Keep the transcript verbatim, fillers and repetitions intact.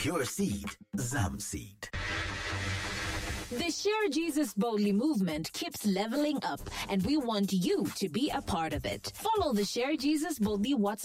Pure Seed, Zam Seed. The Share Jesus Boldly movement keeps leveling up, and we want you to be a part of it. Follow the Share Jesus Boldly WhatsApp